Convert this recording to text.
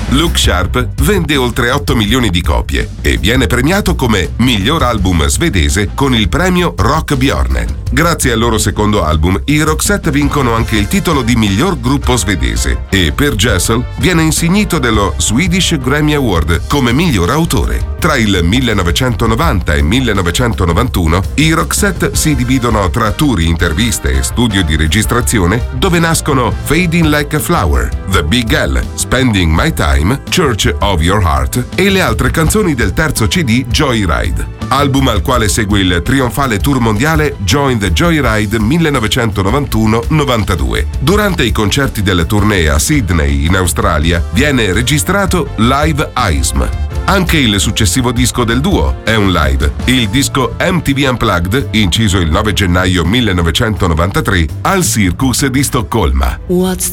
Look Sharp vende oltre 8 milioni di copie e viene premiato come miglior album svedese con il premio Rock Björnen. Grazie al loro secondo album, i Roxette vincono anche il titolo di miglior gruppo svedese e per Jessel viene insignito dello Swedish Grammy Award come miglior autore. Tra il 1990 e 1991 i Roxette si dividono tra tour, interviste e studio di registrazione dove nascono Fading Like a Flower, The Big L, Spending My Time, Church of Your Heart e le altre canzoni del terzo CD Joyride. Album al quale segue il trionfale tour mondiale Join the Joyride 1991-92. Durante i concerti della tournée a Sydney in Australia viene registrato Live Aism. Anche il successivo disco del duo è un live, il disco MTV Unplugged, inciso il 9 gennaio 1993 al Circus di Stoccolma.